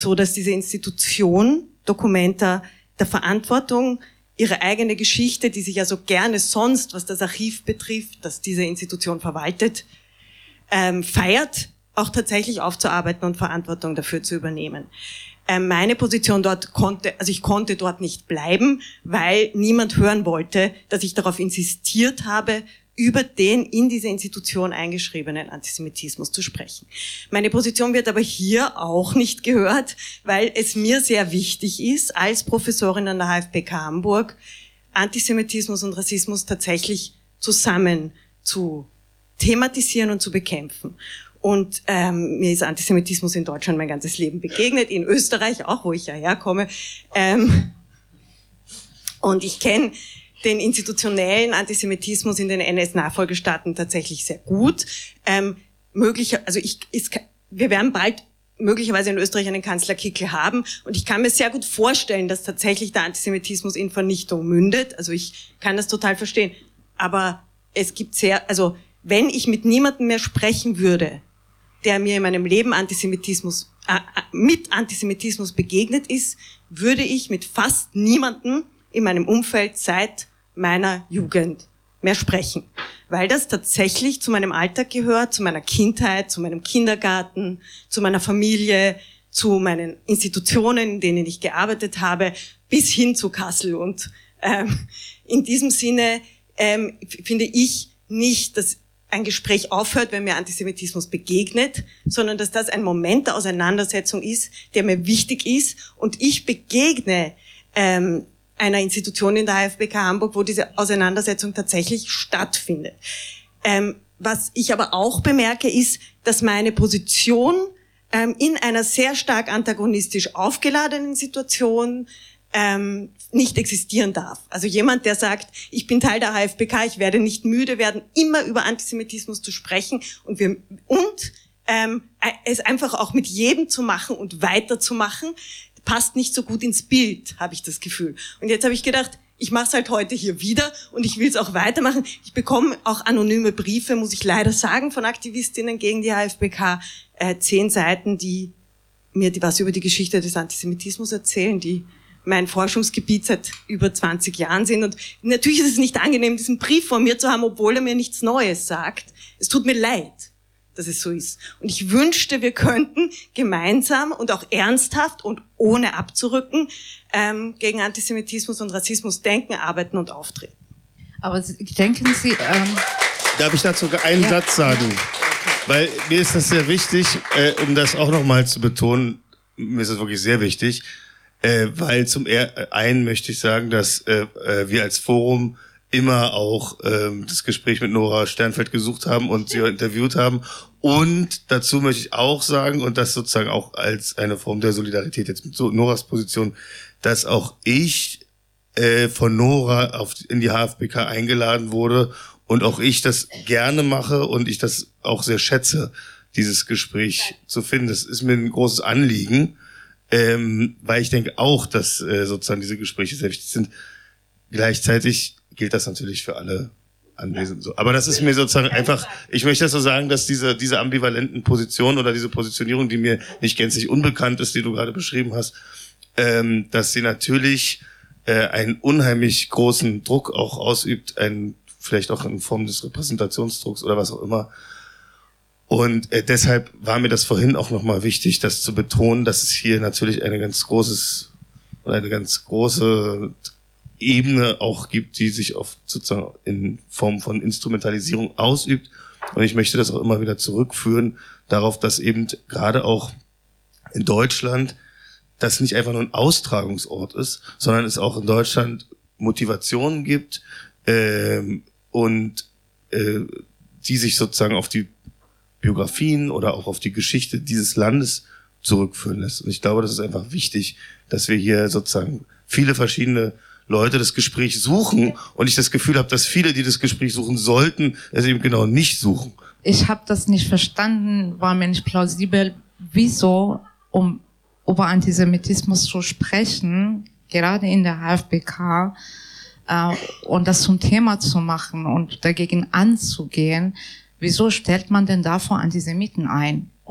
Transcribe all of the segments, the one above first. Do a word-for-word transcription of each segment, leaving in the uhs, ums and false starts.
so, dass diese Institution Documenta der Verantwortung, ihre eigene Geschichte, die sich ja so gerne sonst, was das Archiv betrifft, das diese Institution verwaltet, ähm, feiert, auch tatsächlich aufzuarbeiten und Verantwortung dafür zu übernehmen. Ähm, meine Position dort konnte, also ich konnte dort nicht bleiben, weil niemand hören wollte, dass ich darauf insistiert habe, über den in diese Institution eingeschriebenen Antisemitismus zu sprechen. Meine Position wird aber hier auch nicht gehört, weil es mir sehr wichtig ist, als Professorin an der H F P K Hamburg, Antisemitismus und Rassismus tatsächlich zusammen zu thematisieren und zu bekämpfen. Und ähm, mir ist Antisemitismus in Deutschland mein ganzes Leben begegnet, in Österreich auch, wo ich ja herkomme. Ähm, und ich kenne den institutionellen Antisemitismus in den N S-Nachfolgestaaten tatsächlich sehr gut. Ähm, möglich, also ich, ist, wir werden bald möglicherweise in Österreich einen Kanzler Kickl haben und ich kann mir sehr gut vorstellen, dass tatsächlich der Antisemitismus in Vernichtung mündet. Also ich kann das total verstehen. Aber es gibt sehr, also wenn ich mit niemandem mehr sprechen würde, der mir in meinem Leben Antisemitismus, äh, mit Antisemitismus begegnet ist, würde ich mit fast niemandem in meinem Umfeld seit meiner Jugend mehr sprechen. Weil das tatsächlich zu meinem Alltag gehört, zu meiner Kindheit, zu meinem Kindergarten, zu meiner Familie, zu meinen Institutionen, in denen ich gearbeitet habe, bis hin zu Kassel. Und ähm, in diesem Sinne ähm, finde ich nicht, dass ein Gespräch aufhört, wenn mir Antisemitismus begegnet, sondern dass das ein Moment der Auseinandersetzung ist, der mir wichtig ist. Und ich begegne ähm, einer Institution in der H F P K Hamburg, wo diese Auseinandersetzung tatsächlich stattfindet. Ähm, was ich aber auch bemerke, ist, dass meine Position ähm, in einer sehr stark antagonistisch aufgeladenen Situation ähm, nicht existieren darf. Also jemand, der sagt, ich bin Teil der H F P K, ich werde nicht müde werden, immer über Antisemitismus zu sprechen und wir und ähm, es einfach auch mit jedem zu machen und weiterzumachen, passt nicht so gut ins Bild, habe ich das Gefühl. Und jetzt habe ich gedacht, ich mache es halt heute hier wieder und ich will es auch weitermachen. Ich bekomme auch anonyme Briefe, muss ich leider sagen, von Aktivistinnen gegen die H F P K, äh, zehn Seiten, die mir die was über die Geschichte des Antisemitismus erzählen, die mein Forschungsgebiet seit über zwanzig Jahren sind. Und natürlich ist es nicht angenehm, diesen Brief von mir zu haben, obwohl er mir nichts Neues sagt. Es tut mir leid, dass es so ist. Und ich wünschte, wir könnten gemeinsam und auch ernsthaft und ohne abzurücken ähm, gegen Antisemitismus und Rassismus denken, arbeiten und auftreten. Aber denken Sie... Ähm Darf ich dazu einen ja. Satz sagen? Ja. Weil mir ist das sehr wichtig, äh, um das auch nochmal zu betonen, mir ist das wirklich sehr wichtig, äh, weil zum einen möchte ich sagen, dass äh, wir als Forum immer auch ähm, das Gespräch mit Nora Sternfeld gesucht haben und sie interviewt haben. Und dazu möchte ich auch sagen, und das sozusagen auch als eine Form der Solidarität jetzt mit Noras Position, dass auch ich äh, von Nora auf, in die H F P K eingeladen wurde und auch ich das gerne mache und ich das auch sehr schätze, dieses Gespräch zu finden. Das ist mir ein großes Anliegen, ähm, weil ich denke auch, dass äh, sozusagen diese Gespräche sehr wichtig sind. Gleichzeitig gilt das natürlich für alle Anwesenden so. Aber das ist mir sozusagen einfach, ich möchte das so sagen, dass diese, diese ambivalenten Positionen oder diese Positionierung, die mir nicht gänzlich unbekannt ist, die du gerade beschrieben hast, ähm, dass sie natürlich äh, einen unheimlich großen Druck auch ausübt, einen, vielleicht auch in Form des Repräsentationsdrucks oder was auch immer. Und äh, deshalb war mir das vorhin auch nochmal wichtig, das zu betonen, dass es hier natürlich eine ganz großes, oder eine ganz große Ebene auch gibt, die sich oft sozusagen in Form von Instrumentalisierung ausübt. Und ich möchte das auch immer wieder zurückführen darauf, dass eben gerade auch in Deutschland das nicht einfach nur ein Austragungsort ist, sondern es auch in Deutschland Motivationen gibt ähm, und äh, die sich sozusagen auf die Biografien oder auch auf die Geschichte dieses Landes zurückführen lässt. Und ich glaube, das ist einfach wichtig, dass wir hier sozusagen viele verschiedene Leute das Gespräch suchen und ich das Gefühl habe, dass viele, die das Gespräch suchen sollten, es eben genau nicht suchen. Ich habe das nicht verstanden, war mir nicht plausibel, wieso, um über Antisemitismus zu sprechen, gerade in der H F P K, äh, und das zum Thema zu machen und dagegen anzugehen, wieso stellt man denn davor Antisemiten ein?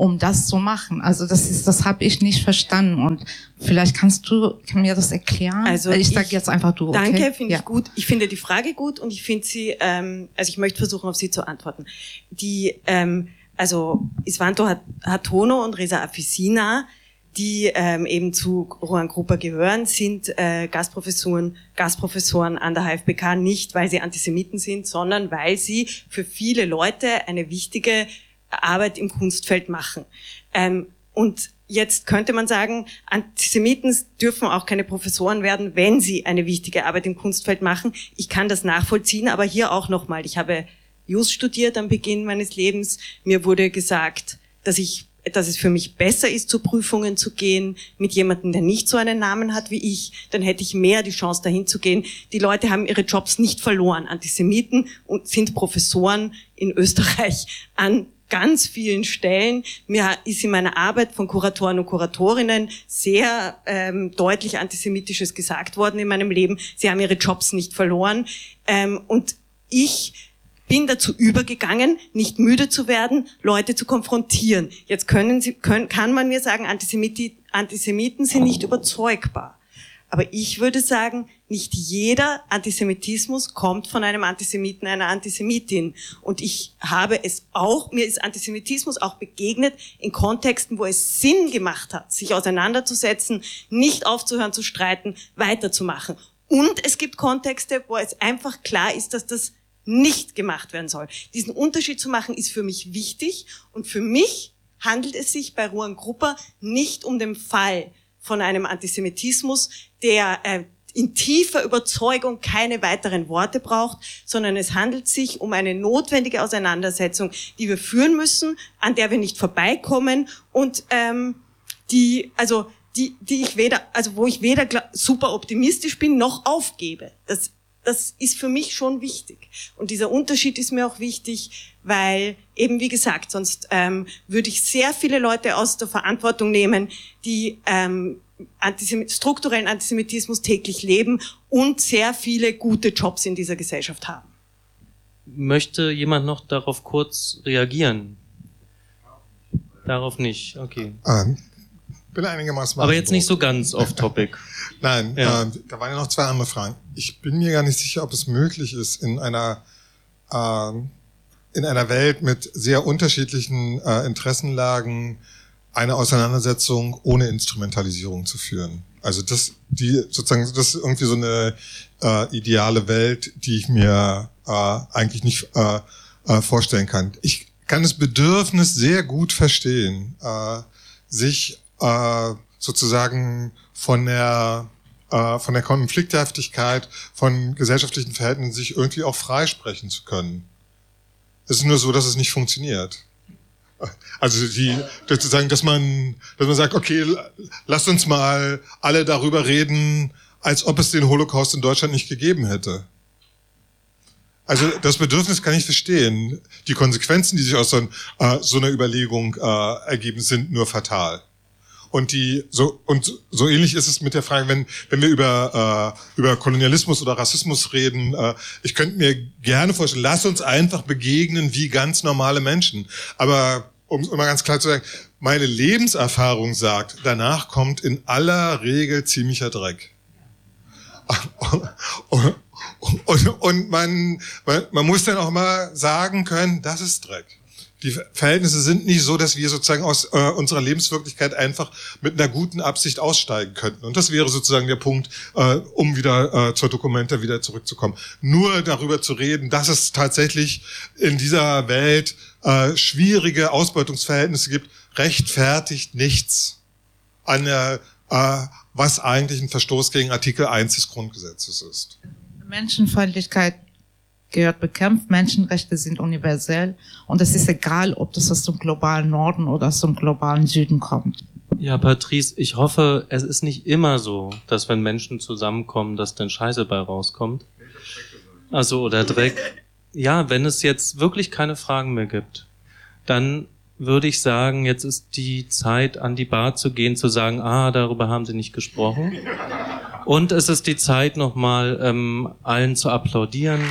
um das zu machen. Also das ist, das habe ich nicht verstanden und vielleicht kannst du mir das erklären. Also ich ich sage jetzt einfach du. Okay? Danke, finde ja. ich gut. Ich finde die Frage gut und ich finde sie, ähm, also ich möchte versuchen, auf sie zu antworten. Die, ähm, also Isvanto Hatono und Reza Afisina, die ähm, eben zu Ruan Grupa gehören, sind äh, Gastprofessoren, Gastprofessoren an der H F B K, nicht weil sie Antisemiten sind, sondern weil sie für viele Leute eine wichtige Arbeit im Kunstfeld machen. Ähm, und jetzt könnte man sagen, Antisemiten dürfen auch keine Professoren werden, wenn sie eine wichtige Arbeit im Kunstfeld machen. Ich kann das nachvollziehen, aber hier auch nochmal. Ich habe Jus studiert am Beginn meines Lebens. Mir wurde gesagt, dass ich dass es für mich besser ist, zu Prüfungen zu gehen mit jemandem, der nicht so einen Namen hat wie ich, dann hätte ich mehr die Chance, dahin zu gehen. Die Leute haben ihre Jobs nicht verloren. Antisemiten und sind Professoren in Österreich an ganz vielen Stellen. Mir ist in meiner Arbeit von Kuratoren und Kuratorinnen sehr ähm, deutlich Antisemitisches gesagt worden in meinem Leben. Sie haben ihre Jobs nicht verloren. Ähm, und ich bin dazu übergegangen, nicht müde zu werden, Leute zu konfrontieren. Jetzt können Sie, können, kann man mir sagen, Antisemiti, Antisemiten sind nicht überzeugbar. Aber ich würde sagen, nicht jeder Antisemitismus kommt von einem Antisemiten, einer Antisemitin. Und ich habe es auch, mir ist Antisemitismus auch begegnet in Kontexten, wo es Sinn gemacht hat, sich auseinanderzusetzen, nicht aufzuhören zu streiten, weiterzumachen. Und es gibt Kontexte, wo es einfach klar ist, dass das nicht gemacht werden soll. Diesen Unterschied zu machen, ist für mich wichtig. Und für mich handelt es sich bei Ruan Grupa nicht um den Fall von einem Antisemitismus, der äh, in tiefer Überzeugung keine weiteren Worte braucht, sondern es handelt sich um eine notwendige Auseinandersetzung, die wir führen müssen, an der wir nicht vorbeikommen und ähm, die, also die, die ich weder, also wo ich weder super optimistisch bin noch aufgebe. Das Das ist für mich schon wichtig. Und dieser Unterschied ist mir auch wichtig, weil eben, wie gesagt, sonst ähm, würde ich sehr viele Leute aus der Verantwortung nehmen, die ähm, Antisemit- strukturellen Antisemitismus täglich leben und sehr viele gute Jobs in dieser Gesellschaft haben. Möchte jemand noch darauf kurz reagieren? Darauf nicht, okay. Ähm, bin einigermaßen Aber jetzt nicht so ganz off-topic. Nein, ja. äh, da waren ja noch zwei andere Fragen. Ich bin mir gar nicht sicher, ob es möglich ist, in einer äh, in einer Welt mit sehr unterschiedlichen äh, Interessenlagen eine Auseinandersetzung ohne Instrumentalisierung zu führen. Also das, die sozusagen, das ist irgendwie so eine äh, ideale Welt, die ich mir äh, eigentlich nicht äh, äh, vorstellen kann. Ich kann das Bedürfnis sehr gut verstehen, äh, sich äh, sozusagen von der äh, von der Konflikthaftigkeit von gesellschaftlichen Verhältnissen sich irgendwie auch freisprechen zu können. Es ist nur so, dass es nicht funktioniert. Also die sozusagen, dass man, dass man sagt, okay, lasst uns mal alle darüber reden, als ob es den Holocaust in Deutschland nicht gegeben hätte. Also das Bedürfnis kann ich verstehen. Die Konsequenzen, die sich aus so, äh, so einer Überlegung äh, ergeben, sind nur fatal. Und die so und so ähnlich ist es mit der Frage, wenn wenn wir über äh, über Kolonialismus oder Rassismus reden. Äh, ich könnte mir gerne vorstellen, lass uns einfach begegnen wie ganz normale Menschen. Aber um es immer ganz klar zu sagen, meine Lebenserfahrung sagt, danach kommt in aller Regel ziemlicher Dreck. Und, und, und man, man man muss dann auch mal sagen können, das ist Dreck. Die Verhältnisse sind nicht so, dass wir sozusagen aus äh, unserer Lebenswirklichkeit einfach mit einer guten Absicht aussteigen könnten. Und das wäre sozusagen der Punkt, äh, um wieder äh, zur Dokumenta wieder zurückzukommen. Nur darüber zu reden, dass es tatsächlich in dieser Welt äh, schwierige Ausbeutungsverhältnisse gibt, rechtfertigt nichts an der, äh, was eigentlich ein Verstoß gegen Artikel eins des Grundgesetzes ist. Menschenfeindlichkeit gehört bekämpft. Menschenrechte sind universell und es ist egal, ob das aus dem globalen Norden oder aus dem globalen Süden kommt. Ja, Patrice, ich hoffe, es ist nicht immer so, dass wenn Menschen zusammenkommen, dass dann Scheiße bei rauskommt. Also, oder Dreck. Ja, wenn es jetzt wirklich keine Fragen mehr gibt, dann würde ich sagen, jetzt ist die Zeit, an die Bar zu gehen, zu sagen, ah, darüber haben Sie nicht gesprochen. Und es ist die Zeit, nochmal ähm, allen zu applaudieren.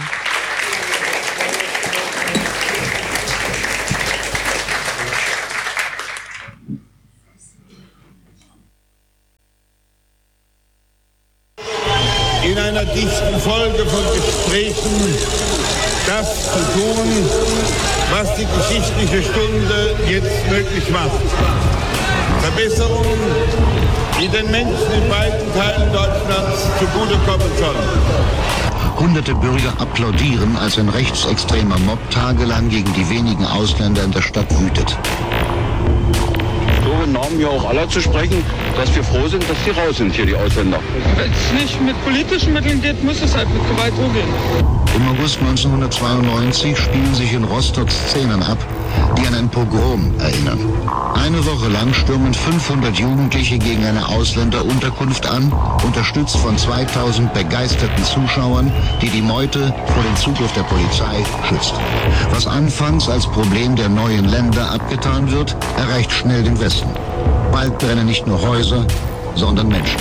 in einer dichten Folge von Gesprächen das zu tun, was die geschichtliche Stunde jetzt möglich macht. Verbesserungen, die den Menschen in beiden Teilen Deutschlands zugutekommen sollen. Hunderte Bürger applaudieren, als ein rechtsextremer Mob tagelang gegen die wenigen Ausländer in der Stadt wütet. So im Namen ja auch aller zu sprechen, dass wir froh sind, dass die raus sind hier, die Ausländer. Wenn es nicht mit politischen Mitteln geht, muss es halt mit Gewalt umgehen. Im August neunzehnhundertzweiundneunzig spielen sich in Rostock Szenen ab, die an ein Pogrom erinnern. Eine Woche lang stürmen fünfhundert Jugendliche gegen eine Ausländerunterkunft an, unterstützt von zweitausend begeisterten Zuschauern, die die Meute vor dem Zugriff der Polizei schützt. Was anfangs als Problem der neuen Länder abgetan wird, erreicht schnell den Westen. Bald brennen nicht nur Häuser, sondern Menschen.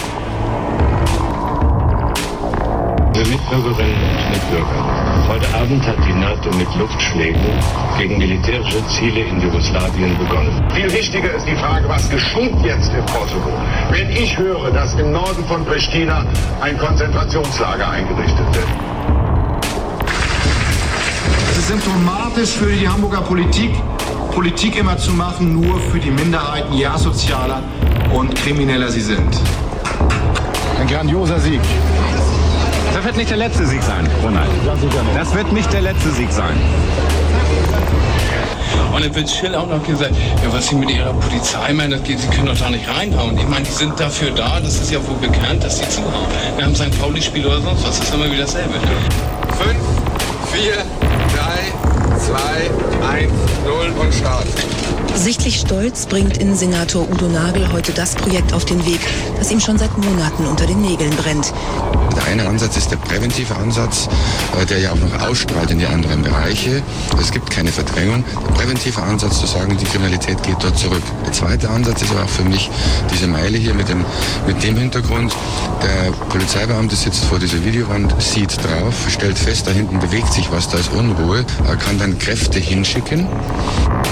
Liebe Mitbürgerinnen und Mitbürger, heute Abend hat die NATO mit Luftschlägen gegen militärische Ziele in Jugoslawien begonnen. Viel wichtiger ist die Frage, was geschieht jetzt im Kosovo? Wenn ich höre, dass im Norden von Pristina ein Konzentrationslager eingerichtet wird. Es ist symptomatisch für die Hamburger Politik, Politik immer zu machen, nur für die Minderheiten, je asozialer und krimineller sie sind. Ein grandioser Sieg. Das wird nicht der letzte Sieg sein, Ronald. Das wird nicht der letzte Sieg sein. Und dann wird Schill auch noch gesagt, ja, was sie mit ihrer Polizei meinen, das geht, sie können doch da nicht reinhauen. Ich meine, die sind dafür da, das ist ja wohl bekannt, dass sie zuhauen. Wir haben Sankt Pauli-Spiel oder sonst was, das ist immer wieder dasselbe. Fünf, vier, drei, zwei, eins, null und Start. Sichtlich stolz bringt Innensenator Udo Nagel heute das Projekt auf den Weg, das ihm schon seit Monaten unter den Nägeln brennt. Der eine Ansatz ist der präventive Ansatz, der ja auch noch ausstrahlt in die anderen Bereiche. Es gibt keine Verdrängung. Der präventive Ansatz zu sagen, die Kriminalität geht dort zurück. Der zweite Ansatz ist aber auch für mich diese Meile hier mit dem, mit dem Hintergrund. Der Polizeibeamte sitzt vor dieser Videowand, sieht drauf, stellt fest, da hinten bewegt sich was, da ist Unruhe, er kann dann Kräfte hinschicken.